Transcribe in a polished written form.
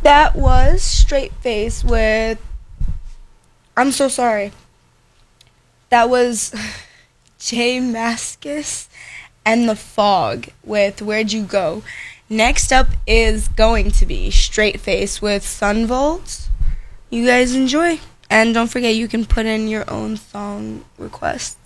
That was Straight Face with I'm So Sorry. That was Jay Mascis and The Fog with Where'd You Go. Next up is going to be Straight Face with Sunvolt. You guys enjoy. And don't forget, you can put in your own song requests.